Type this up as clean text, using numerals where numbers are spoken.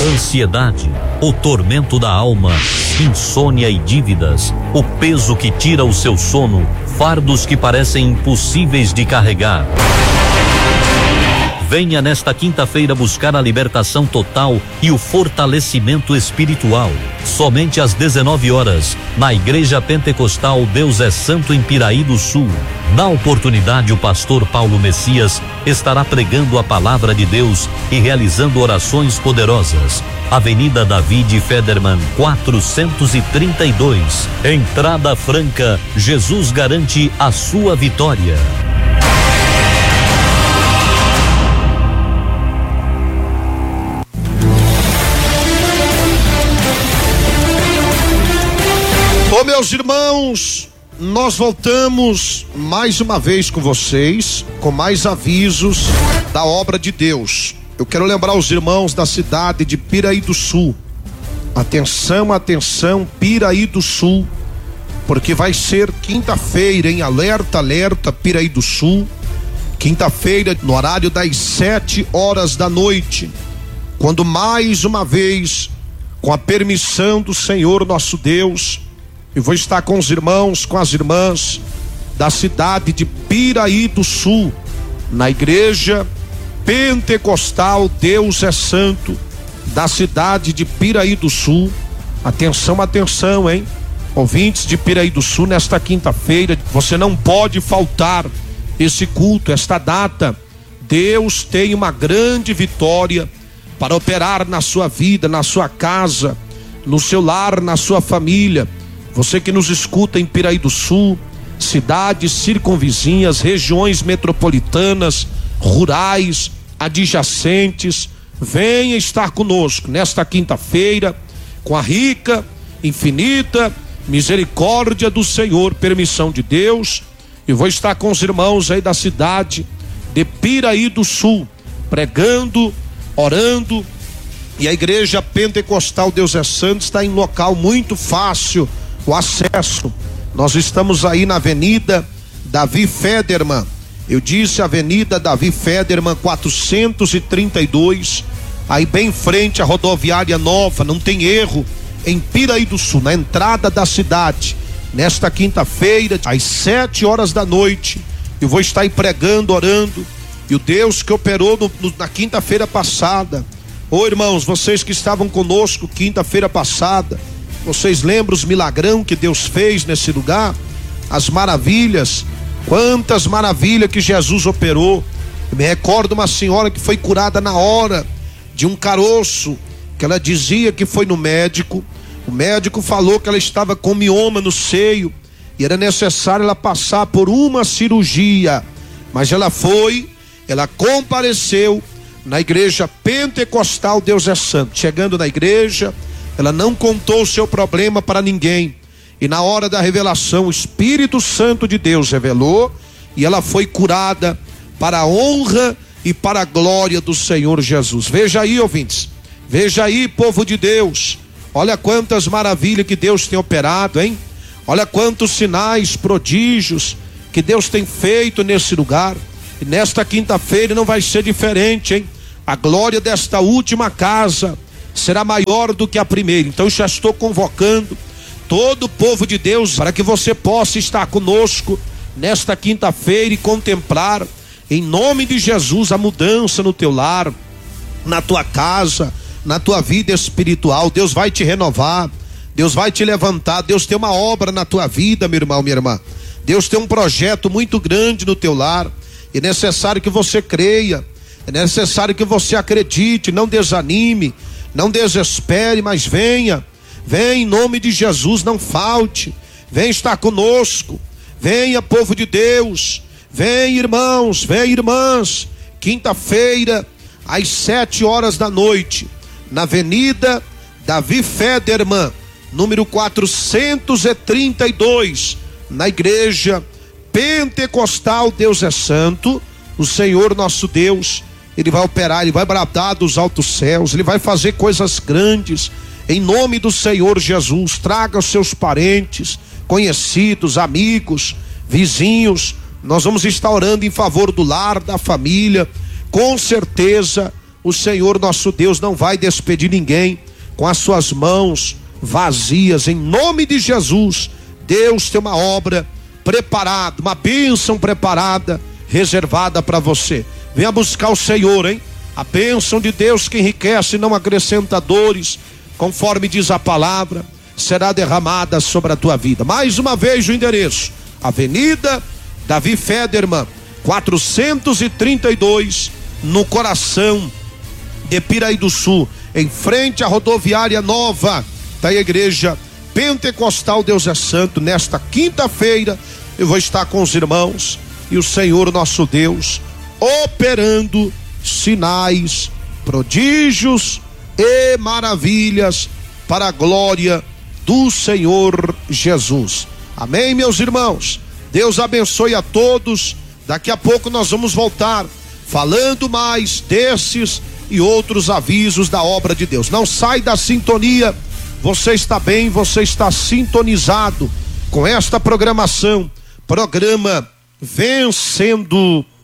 ansiedade, o tormento da alma, insônia e dívidas, o peso que tira o seu sono, fardos que parecem impossíveis de carregar. Venha nesta quinta-feira buscar a libertação total e o fortalecimento espiritual. Somente às 19 horas, na Igreja Pentecostal Deus é Santo em Piraí do Sul. Na oportunidade, o pastor Paulo Messias estará pregando a palavra de Deus e realizando orações poderosas. Avenida David Federman 432. Entrada franca. Jesus garante a sua vitória. Ô meus irmãos, nós voltamos mais uma vez com vocês, com mais avisos da obra de Deus. Eu quero lembrar os irmãos da cidade de Piraí do Sul. Atenção, atenção, Piraí do Sul, porque vai ser quinta-feira, em alerta, alerta, Piraí do Sul. Quinta-feira, no horário das 7 horas da noite, quando mais uma vez, com a permissão do Senhor nosso Deus, eu vou estar com os irmãos, com as irmãs da cidade de Piraí do Sul, na Igreja Pentecostal Deus é Santo, da cidade de Piraí do Sul. Atenção, atenção, hein? Ouvintes de Piraí do Sul, nesta quinta-feira, você não pode faltar esse culto, esta data. Deus tem uma grande vitória para operar na sua vida, na sua casa, no seu lar, na sua família. Você que nos escuta em Piraí do Sul, cidades circunvizinhas, regiões metropolitanas, rurais, adjacentes, venha estar conosco nesta quinta-feira, com a rica, infinita misericórdia do Senhor, permissão de Deus. Eu vou estar com os irmãos aí da cidade de Piraí do Sul, pregando, orando, e a Igreja Pentecostal Deus é Santo está em local muito fácil o acesso. Nós estamos aí na Avenida Davi Federman. Eu disse Avenida Davi Federman 432, aí bem em frente à rodoviária nova, não tem erro, em Piraí do Sul, na entrada da cidade. Nesta quinta-feira, às 7 horas da noite, eu vou estar aí pregando, orando, e o Deus que operou na quinta-feira passada. Ô irmãos, vocês que estavam conosco quinta-feira passada, vocês lembram os milagrão que Deus fez nesse lugar? As maravilhas, quantas maravilhas que Jesus operou. Eu me recordo uma senhora que foi curada na hora de um caroço, que ela dizia que foi no médico. O médico falou que ela estava com mioma no seio e era necessário ela passar por uma cirurgia, mas ela foi, ela compareceu na Igreja Pentecostal Deus é Santo. Chegando na igreja, ela não contou o seu problema para ninguém, e na hora da revelação o Espírito Santo de Deus revelou, e ela foi curada para a honra e para a glória do Senhor Jesus. Veja aí, ouvintes, veja aí, povo de Deus, olha quantas maravilhas que Deus tem operado, hein? Olha quantos sinais, prodígios que Deus tem feito nesse lugar, e nesta quinta-feira não vai ser diferente, hein? A glória desta última casa será maior do que a primeira. Então já estou convocando todo o povo de Deus para que você possa estar conosco nesta quinta-feira e contemplar, em nome de Jesus, a mudança no teu lar, na tua casa, na tua vida espiritual. Deus vai te renovar, Deus vai te levantar. Deus tem uma obra na tua vida, meu irmão, minha irmã. Deus tem um projeto muito grande no teu lar. É necessário que você creia, é necessário que você acredite, não desanime, não desespere, mas venha em nome de Jesus, não falte, vem estar conosco, venha, povo de Deus, vem, irmãos, vem, irmãs, quinta-feira, às 7 horas da noite, na Avenida Davi Federman, número 432, na Igreja Pentecostal Deus é Santo. O Senhor nosso Deus, Ele vai operar, Ele vai bradar dos altos céus, Ele vai fazer coisas grandes, em nome do Senhor Jesus. Traga os seus parentes, conhecidos, amigos, vizinhos. Nós vamos estar orando em favor do lar, da família. Com certeza o Senhor nosso Deus não vai despedir ninguém com as suas mãos vazias. Em nome de Jesus, Deus tem uma obra preparada, uma bênção preparada, reservada para você. Venha buscar o Senhor, hein? A bênção de Deus que enriquece e não acrescenta dores, conforme diz a palavra, será derramada sobre a tua vida. Mais uma vez o endereço: Avenida Davi Federman, 432, no coração de Piraí do Sul, em frente à rodoviária nova da Igreja Pentecostal Deus é Santo. Nesta quinta-feira eu vou estar com os irmãos e o Senhor nosso Deus operando sinais, prodígios e maravilhas para a glória do Senhor Jesus. Amém, meus irmãos? Deus abençoe a todos. Daqui a pouco nós vamos voltar falando mais desses e outros avisos da obra de Deus. Não sai da sintonia. Você está bem, você está sintonizado com esta programação, programa Vencendo